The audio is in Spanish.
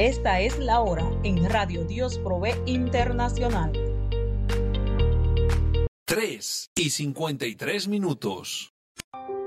Esta es la hora en Radio Dios Provee Internacional. 3:53.